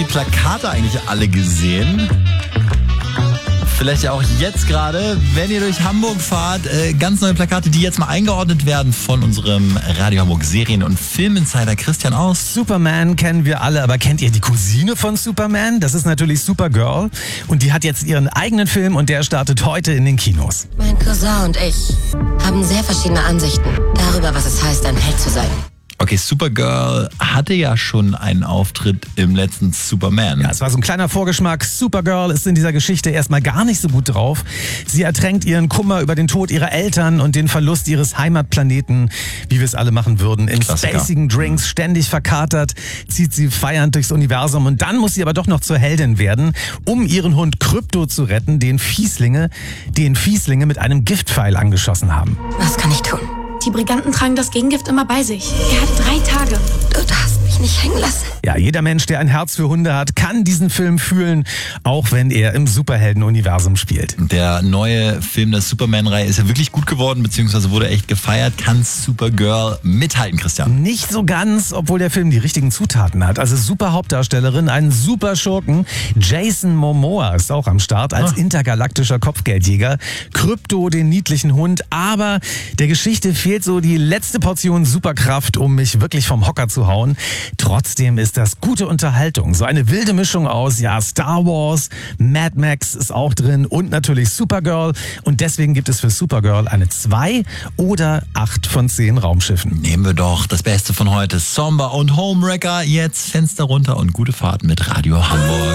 Die Plakate eigentlich alle gesehen. Vielleicht ja auch jetzt gerade, wenn ihr durch Hamburg fahrt, ganz neue Plakate, die jetzt mal eingeordnet werden von unserem Radio Hamburg Serien- und Filminsider Christian Aus. Superman kennen wir alle, aber kennt ihr die Cousine von Superman? Das ist natürlich Supergirl und die hat jetzt ihren eigenen Film und der startet heute in den Kinos. Mein Cousin und ich haben sehr verschiedene Ansichten darüber, was es heißt, ein Held zu sein. Okay, Supergirl hatte ja schon einen Auftritt im letzten Superman. Ja, es war so ein kleiner Vorgeschmack. Supergirl ist in dieser Geschichte erstmal gar nicht so gut drauf. Sie ertränkt ihren Kummer über den Tod ihrer Eltern und den Verlust ihres Heimatplaneten, wie wir es alle machen würden, in Klassiker. spacigen Drinks, ständig verkatert, zieht sie feiernd durchs Universum und dann muss sie aber doch noch zur Heldin werden, um ihren Hund Krypto zu retten, den Fieslinge mit einem Giftpfeil angeschossen haben. Was kann ich tun? Die Briganten tragen das Gegengift immer bei sich. Er hat 3 Tage. Du darfst mich nicht hängen lassen. Ja, jeder Mensch, der ein Herz für Hunde hat, kann diesen Film fühlen, auch wenn er im Superhelden-Universum spielt. Der neue Film der Superman-Reihe ist ja wirklich gut geworden, beziehungsweise wurde echt gefeiert. Kann Supergirl mithalten, Christian? Nicht so ganz, obwohl der Film die richtigen Zutaten hat. Also super Hauptdarstellerin, einen super Schurken. Jason Momoa ist auch am Start als intergalaktischer Kopfgeldjäger. Krypto, den niedlichen Hund. Aber der Geschichte fehlt so die letzte Portion Superkraft, um mich wirklich vom Hocker zu hauen. Trotzdem ist das gute Unterhaltung. So eine wilde Mischung aus, ja, Star Wars, Mad Max ist auch drin und natürlich Supergirl. Und deswegen gibt es für Supergirl eine 2 oder 8 von 10 Raumschiffen. Nehmen wir doch das Beste von heute. Somber und Homewrecker. Jetzt Fenster runter und gute Fahrt mit Radio Hamburg.